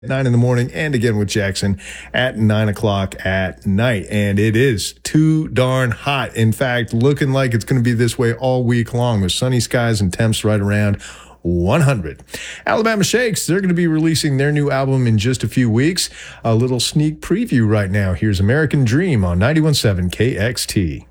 9 in the morning, and again with Jackson at 9 o'clock at night. And it is too darn hot. In fact, looking like it's going to be this way all week long with sunny skies and temps right around 100. Alabama Shakes, they're going to be releasing their new album in just a few weeks. A little sneak preview right now. Here's American Dream on 91.7 KXT.